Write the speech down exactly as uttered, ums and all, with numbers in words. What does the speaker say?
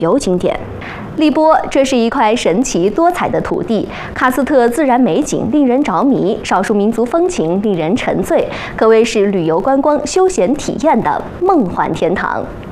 游景点。利波，这是一块神奇多彩的土地，喀斯特自然美景令人着迷，少数民族风情令人沉醉，可谓是旅游观光休闲体验的梦幻天堂。